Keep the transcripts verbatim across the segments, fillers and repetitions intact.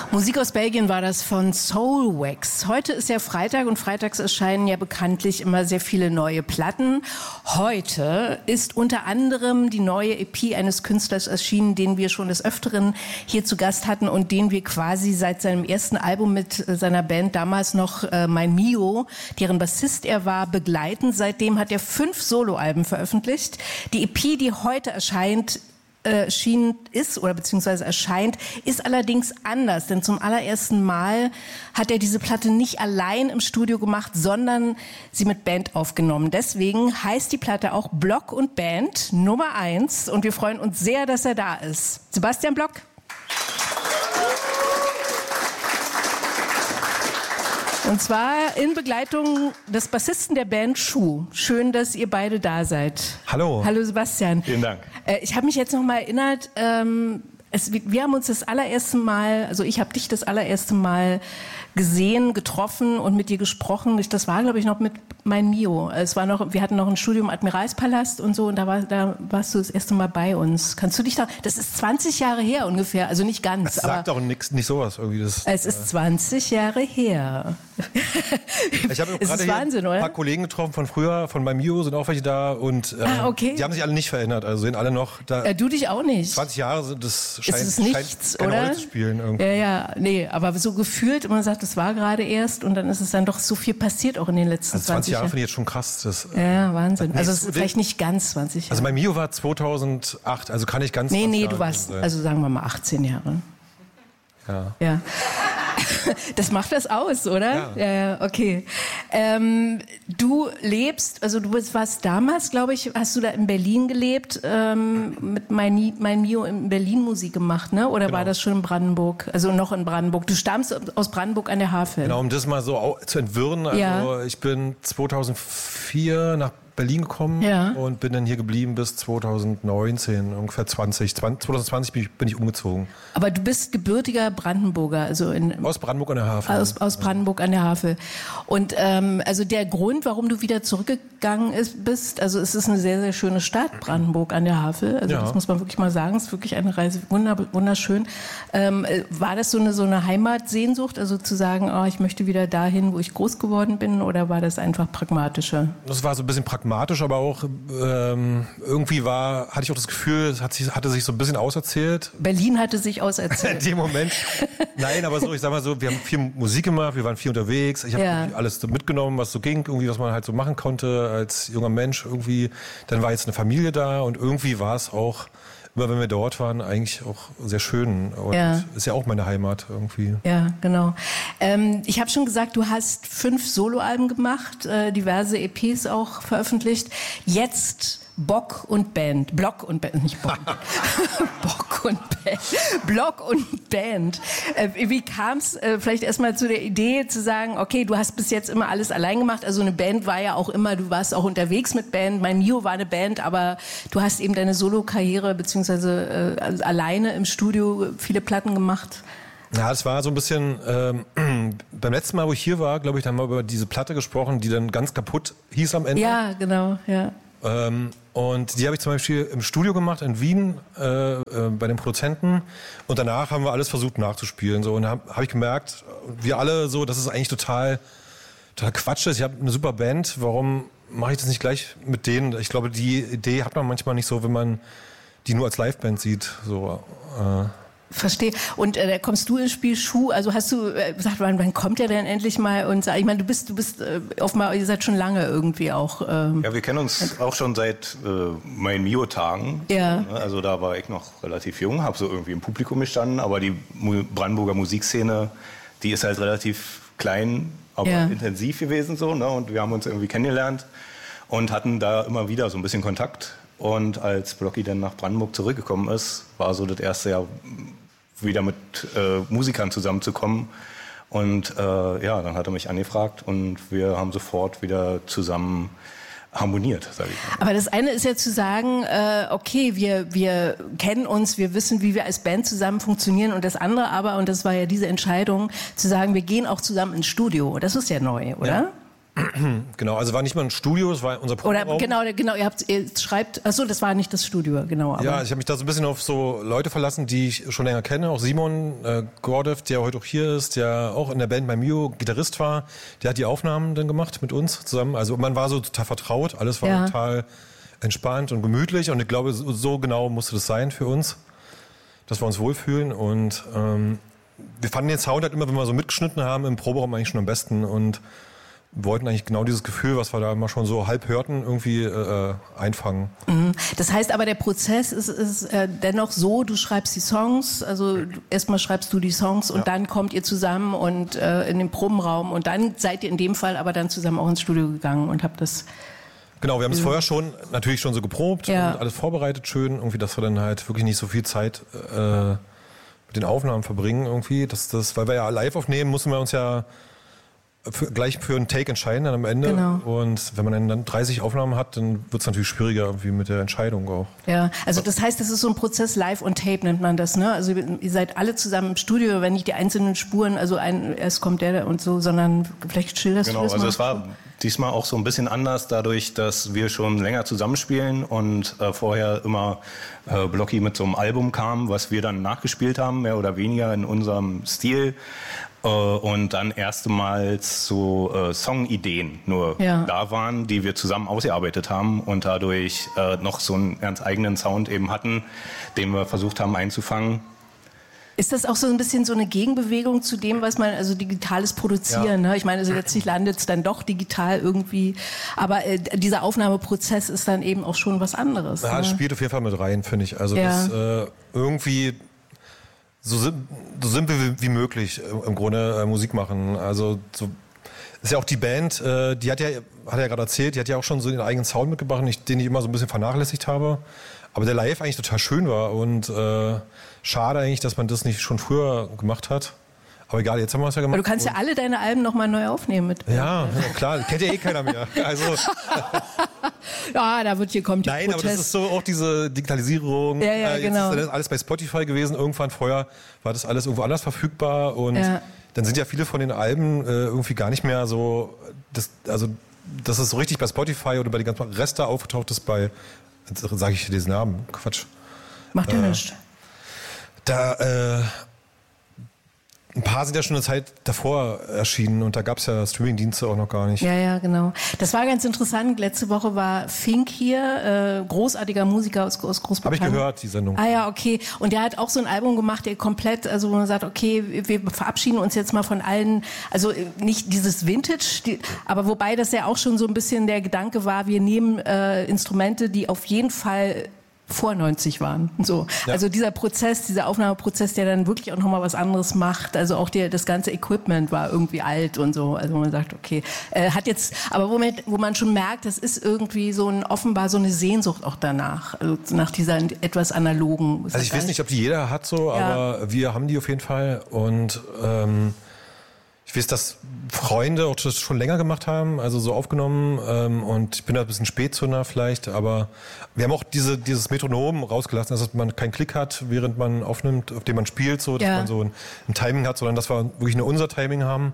Musik aus Belgien war das von Soulwax. Heute ist ja Freitag und freitags erscheinen ja bekanntlich immer sehr viele neue Platten. Heute ist unter anderem die neue E P eines Künstlers erschienen, den wir schon des Öfteren hier zu Gast hatten und den wir quasi seit seinem ersten Album mit seiner Band damals noch äh, Mein Mio, deren Bassist er war, begleiten. Seitdem hat er fünf Soloalben veröffentlicht. Die E P, die heute erscheint, erschienen ist oder beziehungsweise erscheint, ist allerdings anders, denn zum allerersten Mal hat er diese Platte nicht allein im Studio gemacht, sondern sie mit Band aufgenommen. Deswegen heißt die Platte auch Block und Band Nummer eins und wir freuen uns sehr, dass er da ist. Sebastian Block. Und zwar in Begleitung des Bassisten der Band Schuh. Schön, dass ihr beide da seid. Hallo. Hallo Sebastian. Vielen Dank. Äh, ich habe mich jetzt noch mal erinnert, ähm, es, wir haben uns das allererste Mal, also ich habe dich das allererste Mal gesehen, getroffen und mit dir gesprochen. Das war, glaube ich, noch mit Mein Mio. Es war noch, wir hatten noch ein Studium im Admiralspalast und so und da, war, da warst du das erste Mal bei uns. Kannst du dich da, das ist zwanzig Jahre her ungefähr, also nicht ganz. Das sagt doch nix, nicht sowas irgendwie. Das, es ist zwanzig Jahre her. Ich habe gerade hier Wahnsinn, ein paar Kollegen getroffen von früher, von Mein Mio sind auch welche da und äh, ah, okay. die haben sich alle nicht verändert, also sind alle noch da. Äh, du dich auch nicht. zwanzig Jahre sind das scheint, ist es nichts, scheint keine oder? Rolle zu spielen irgendwie. Ja, ja, nee, aber so gefühlt, man sagt, das war gerade erst und dann ist es dann doch so viel passiert auch in den letzten also zwanzig Jahre finde ich jetzt schon krass. Das, ja, Wahnsinn. Also es ist vielleicht nicht ganz zwanzig Jahre. Also Mein Mio war zweitausendacht, also kann ich ganz Nee, nee, du warst, sein. Also sagen wir mal achtzehn Jahre. Ja. Ja. Das macht das aus, oder? Ja, ja okay. Ähm, du lebst, also du warst damals, glaube ich, hast du da in Berlin gelebt, ähm, mit Mein, mein Mio in Berlin Musik gemacht, ne? Oder genau. War das schon in Brandenburg? Also noch in Brandenburg. Du stammst aus Brandenburg an der Havel. Genau, um das mal so zu entwirren. Also ja. Ich bin zweitausendvier nach Berlin gekommen ja. und bin dann hier geblieben bis zweitausendneunzehn, ungefähr zwanzig. zweitausendzwanzig bin ich, bin ich umgezogen. Aber du bist gebürtiger Brandenburger, also in aus Brandenburg an der Havel. Aus, aus Brandenburg an der Havel. Und ähm, also der Grund, warum du wieder zurückgegangen ist, bist, also es ist eine sehr sehr schöne Stadt, Brandenburg an der Havel. Also ja. Das muss man wirklich mal sagen. Es ist wirklich eine Reise wunderschön. Ähm, war das so eine so eine Heimatsehnsucht, also zu sagen, oh, ich möchte wieder dahin, wo ich groß geworden bin, oder war das einfach pragmatischer? Das war so ein bisschen pragmatisch. aber auch ähm, irgendwie war, hatte ich auch das Gefühl, es hat sich, hatte sich so ein bisschen auserzählt. Berlin hatte sich auserzählt. In dem Moment. Nein, aber so, ich sag mal so, wir haben viel Musik gemacht, wir waren viel unterwegs. Ich habe ja. alles so mitgenommen, was so ging, irgendwie, was man halt so machen konnte als junger Mensch irgendwie. Dann war jetzt eine Familie da und irgendwie war es auch, immer wenn wir dort waren, eigentlich auch sehr schön. Und ja. ist ja auch meine Heimat irgendwie. Ja, genau. Ähm, ich habe schon gesagt, du hast fünf Soloalben gemacht, äh, diverse E Ps auch veröffentlicht. Jetzt Bock und Band. Block und Band, nicht Bock. Bock und Band. Block und Band. Äh, wie kam es äh, vielleicht erstmal zu der Idee zu sagen, okay, du hast bis jetzt immer alles allein gemacht, also eine Band war ja auch immer, du warst auch unterwegs mit Band, Mein Mio war eine Band, aber du hast eben deine Solo-Karriere beziehungsweise äh, also alleine im Studio viele Platten gemacht. Ja, es war so ein bisschen, ähm, beim letzten Mal, wo ich hier war, glaube ich, da haben wir über diese Platte gesprochen, die dann ganz kaputt hieß am Ende. Ja, genau, ja. Ähm, und die habe ich zum Beispiel im Studio gemacht in Wien äh, äh, bei den Produzenten und danach haben wir alles versucht nachzuspielen so und da habe hab ich gemerkt, wir alle so, dass es eigentlich total, total Quatsch ist. Ich habe eine super Band, warum mache ich das nicht gleich mit denen? Ich glaube, die Idee hat man manchmal nicht so, wenn man die nur als Liveband sieht. So, äh. Verstehe. Und äh, da kommst du ins Spiel, Schuh. Also hast du äh, gesagt, wann, wann kommt er denn endlich mal und sagt, ich meine, du bist, du bist äh, offenbar, ihr seid schon lange irgendwie auch. Ähm, ja, wir kennen uns auch schon seit äh, Mein Mio-Tagen. Ja. Also da war ich noch relativ jung, habe so irgendwie im Publikum gestanden, aber die Mu- Brandenburger Musikszene, die ist halt relativ klein, aber ja. intensiv gewesen so, ne? Und wir haben uns irgendwie kennengelernt und hatten da immer wieder so ein bisschen Kontakt. Und als Blocky dann nach Brandenburg zurückgekommen ist, war so das erste Jahr wieder mit äh, Musikern zusammenzukommen. Und äh, ja, dann hat er mich angefragt und wir haben sofort wieder zusammen harmoniert, sage ich mal. Aber das eine ist ja zu sagen, äh, okay, wir, wir kennen uns, wir wissen, wie wir als Band zusammen funktionieren. Und das andere aber, und das war ja diese Entscheidung, zu sagen, wir gehen auch zusammen ins Studio. Das ist ja neu, oder? Ja. Genau, also war nicht mal ein Studio, es war unser Proberaum. Oder genau, genau, ihr habt, ihr schreibt, achso, das war nicht das Studio, genau. Aber ja, ich habe mich da so ein bisschen auf so Leute verlassen, die ich schon länger kenne. Auch Simon äh, Gordev, der heute auch hier ist, der auch in der Band bei Mio Gitarrist war, der hat die Aufnahmen dann gemacht mit uns zusammen. Also man war so total vertraut, alles war ja. total entspannt und gemütlich und ich glaube, so, so genau musste das sein für uns, dass wir uns wohlfühlen und ähm, wir fanden den Sound halt immer, wenn wir so mitgeschnitten haben, im Proberaum eigentlich schon am besten und wollten eigentlich genau dieses Gefühl, was wir da mal schon so halb hörten, irgendwie äh, einfangen. Das heißt aber, der Prozess ist, ist äh, dennoch so, du schreibst die Songs, also erstmal schreibst du die Songs und ja. dann kommt ihr zusammen und äh, in den Probenraum und dann seid ihr in dem Fall aber dann zusammen auch ins Studio gegangen und habt das... Genau, wir haben es vorher schon, natürlich schon so geprobt ja. und alles vorbereitet schön, irgendwie, dass wir dann halt wirklich nicht so viel Zeit äh, mit den Aufnahmen verbringen irgendwie, dass das, weil wir ja live aufnehmen, mussten wir uns ja Für, gleich für einen Take entscheiden dann am Ende. Genau. Und wenn man dann dreißig Aufnahmen hat, dann wird es natürlich schwieriger irgendwie mit der Entscheidung auch. Ja, also das heißt, das ist so ein Prozess live on tape nennt man das, ne? Also ihr seid alle zusammen im Studio, wenn nicht die einzelnen Spuren, also ein, erst kommt der und so, sondern vielleicht schilderst genau, du das also mal? es war diesmal auch so ein bisschen anders, dadurch, dass wir schon länger zusammenspielen und äh, vorher immer äh, Blocky mit so einem Album kam, was wir dann nachgespielt haben, mehr oder weniger in unserem Stil. Und dann erstmals so äh, Songideen nur ja. da waren, die wir zusammen ausgearbeitet haben und dadurch äh, noch so einen ganz eigenen Sound eben hatten, den wir versucht haben einzufangen. Ist das auch so ein bisschen so eine Gegenbewegung zu dem, was man, also digitales Produzieren, ja. ne? Ich meine, also letztlich landet es dann doch digital irgendwie, aber äh, dieser Aufnahmeprozess ist dann eben auch schon was anderes. Ja, ne? das spielt auf jeden Fall mit rein, finde ich. Also ja. das äh, irgendwie so, sim so simpel wie, wie möglich im Grunde äh, Musik machen. Also so ist ja auch die Band, äh, die hat ja, hat er ja gerade erzählt, die hat ja auch schon so ihren eigenen Sound mitgebracht, den ich immer so ein bisschen vernachlässigt habe. Aber der live eigentlich total schön war und äh, schade eigentlich, dass man das nicht schon früher gemacht hat. Aber egal, jetzt haben wir es ja gemacht. Aber du kannst ja alle deine Alben nochmal neu aufnehmen mit. Ja, ja, klar, kennt ja eh keiner mehr. Also ja, da wird hier kommt die Nein, Protest. aber das ist so auch diese Digitalisierung. Ja, ja, äh, jetzt genau. ist das alles bei Spotify gewesen. Irgendwann vorher war das alles irgendwo anders verfügbar und ja. dann sind ja viele von den Alben äh, irgendwie gar nicht mehr so, das, also dass es so richtig bei Spotify oder bei den ganzen Rest da aufgetaucht ist bei, sage ich diesen Namen, Quatsch. Macht ja äh, nichts. Da, äh, ein paar sind ja schon eine Zeit davor erschienen und da gab es ja Streamingdienste auch noch gar nicht. Ja, ja, genau. Das war ganz interessant. Letzte Woche war Fink hier, äh, großartiger Musiker aus, aus Großbritannien. Habe ich gehört, die Sendung. Ah ja, okay. Und der hat auch so ein Album gemacht, der komplett, also wo man sagt, okay, wir verabschieden uns jetzt mal von allen, also nicht dieses Vintage, die, aber wobei das ja auch schon so ein bisschen der Gedanke war, wir nehmen äh, Instrumente, die auf jeden Fall vor neunzig waren. So. Ja. Also dieser Prozess, dieser Aufnahmeprozess, der dann wirklich auch nochmal was anderes macht. Also auch der, das ganze Equipment war irgendwie alt und so. Also man sagt, okay, äh, hat jetzt, aber wo man, wo man schon merkt, das ist irgendwie so ein, offenbar so eine Sehnsucht auch danach. Also nach dieser etwas analogen. Also ich weiß nicht, ob die jeder hat so, ja. aber wir haben die auf jeden Fall und, ähm, ich weiß, dass Freunde auch das schon länger gemacht haben, also so aufgenommen ähm, und ich bin da ein bisschen Spätzünder vielleicht, aber wir haben auch diese, dieses Metronom rausgelassen, dass man keinen Klick hat, während man aufnimmt, auf dem man spielt, so, dass ja. man so ein, ein Timing hat, sondern dass wir wirklich nur unser Timing haben.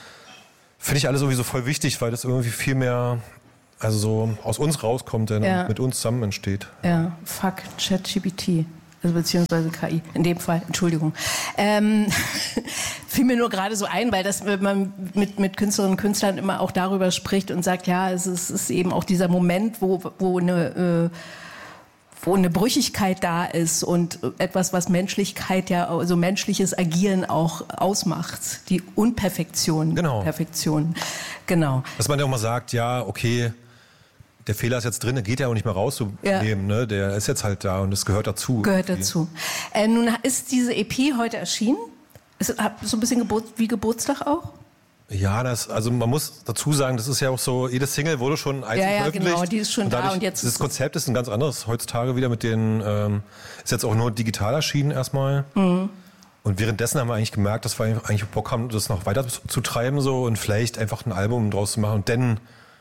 Finde ich alles sowieso voll wichtig, weil das irgendwie viel mehr, also so aus uns rauskommt, der ja. mit uns zusammen entsteht. Ja, fuck ChatGPT. Also beziehungsweise K I, in dem Fall, Entschuldigung. Ähm, fiel mir nur gerade so ein, weil das, wenn man mit, mit Künstlerinnen und Künstlern immer auch darüber spricht und sagt, ja, es ist, es ist eben auch dieser Moment, wo, wo eine... Äh, wo eine Brüchigkeit da ist und etwas, was Menschlichkeit ja, also menschliches Agieren auch ausmacht. Die Unperfektion. Genau. Perfektion. Genau. Dass man ja auch mal sagt, ja, okay, der Fehler ist jetzt drin, der geht ja auch nicht mehr rauszunehmen, ja. ne? Der ist jetzt halt da und es gehört dazu. Gehört irgendwie. dazu. Äh, nun ist diese E P heute erschienen. Ist so ein bisschen Geburt, wie Geburtstag auch? Ja, das, also man muss dazu sagen, das ist ja auch so, jede Single wurde schon einzeln ja, ja, veröffentlicht. Genau, die ist schon und dadurch, da und jetzt. Das Konzept ist ein ganz anderes heutzutage wieder mit den, ähm, ist jetzt auch nur digital erschienen erstmal. Mhm. Und währenddessen haben wir eigentlich gemerkt, dass wir eigentlich Bock haben, das noch weiter zu treiben so und vielleicht einfach ein Album draus zu machen und dann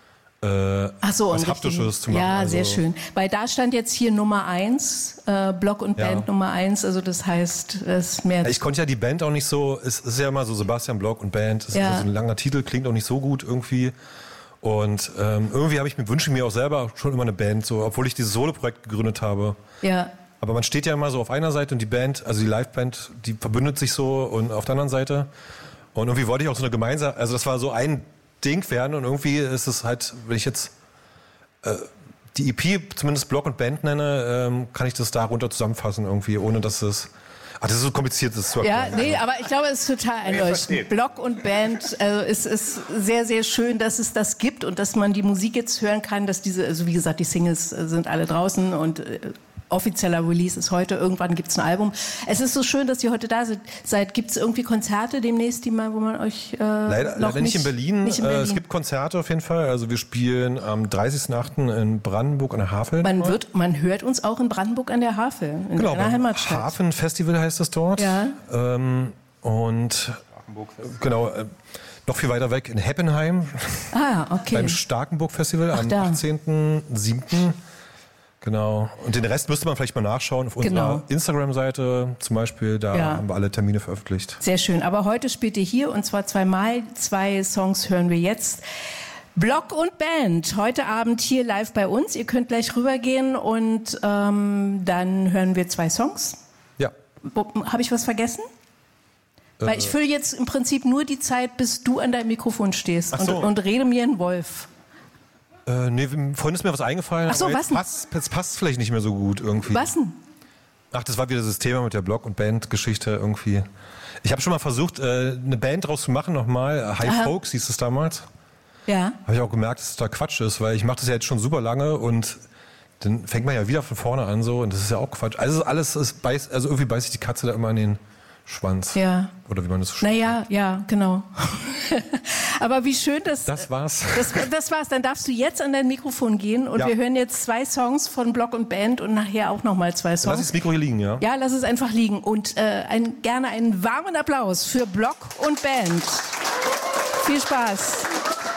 äh, Ach so, was Haptisches zu machen. Ja, also. sehr schön. Weil da stand jetzt hier Nummer eins, äh, Block und Band ja. Nummer eins, also das heißt, es ist mehr... Ich konnte ja die Band auch nicht so, es ist ja immer so Sebastian Block und Band, das ja. ist so ein langer Titel, klingt auch nicht so gut irgendwie. Und ähm, irgendwie habe ich mir wünsche mir auch selber schon immer eine Band, so, obwohl ich dieses Solo-Projekt gegründet habe. Ja. Aber man steht ja immer so auf einer Seite und die Band, also die Liveband, die verbündet sich so und auf der anderen Seite. Und irgendwie wollte ich auch so eine gemeinsame, also das war so ein Ding werden und irgendwie ist es halt, wenn ich jetzt äh, die E P zumindest Block und Band nenne, ähm, kann ich das darunter zusammenfassen irgendwie, ohne dass es... Ach, das ist so kompliziert, das zu erklären. Ja, nee, aber ich glaube, es ist total einleuchtend. Block und Band, also es ist sehr, sehr schön, dass es das gibt und dass man die Musik jetzt hören kann, dass diese, also wie gesagt, die Singles sind alle draußen und äh, offizieller Release ist heute, irgendwann gibt es ein Album. Es ist so schön, dass ihr heute da seid. Gibt es irgendwie Konzerte demnächst, die mal, wo man euch äh, leider, noch leider nicht, nicht in Berlin. Nicht in Berlin. Äh, es gibt Konzerte auf jeden Fall. Also wir spielen am dreißigsten achten in Brandenburg an der Havel. Man, wird, man hört uns auch in Brandenburg an der Havel, in genau, deiner Heimatstadt. Hafenfestival heißt das dort. Ja. Ähm, und genau, äh, noch viel weiter weg in Heppenheim. Ah, okay. Beim Starkenburg-Festival am da. achtzehnten siebten Genau. Und den Rest müsste man vielleicht mal nachschauen auf unserer Genau. Instagram-Seite zum Beispiel. Da Ja. haben wir alle Termine veröffentlicht. Sehr schön. Aber heute spielt ihr hier und zwar zweimal. Zwei Songs hören wir jetzt. Block und Band, heute Abend hier live bei uns. Ihr könnt gleich rübergehen und ähm, dann hören wir zwei Songs. Ja. Habe ich was vergessen? Weil ich fülle jetzt im Prinzip nur die Zeit, bis du an deinem Mikrofon stehst Ach so. und, und rede mir einen Wolf. Äh, nee, vorhin ist mir was eingefallen. Ach so, aber was jetzt denn? passt, jetzt passt vielleicht nicht mehr so gut irgendwie. Was denn? Ach, das war wieder das Thema mit der Block- und Band-Geschichte irgendwie. Ich habe schon mal versucht, äh, eine Band draus zu machen nochmal. High Aha. Folks hieß es damals. Ja. Habe ich auch gemerkt, dass es da Quatsch ist, weil ich mache das ja jetzt schon super lange und dann fängt man ja wieder von vorne an so und das ist ja auch Quatsch. Also alles ist beiß, also irgendwie beißt sich die Katze da immer in den Schwanz. Ja. Oder wie man das so Naja, ja, genau. Aber wie schön, dass... Das war's. Das, das war's. Dann darfst du jetzt an dein Mikrofon gehen und Ja. wir hören jetzt zwei Songs von Block und Band und nachher auch nochmal zwei Songs. Lass ich das Mikro hier liegen, ja? Ja, lass es einfach liegen. Und äh, ein, gerne einen warmen Applaus für Block und Band. Viel Spaß.